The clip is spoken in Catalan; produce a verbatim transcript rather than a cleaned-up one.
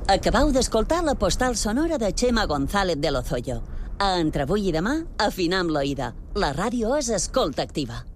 Acabau d'escoltar la postal sonora de Chema González de Lozoya. A Entre avui i demà, afinam l'oïda. La ràdio és escolta activa.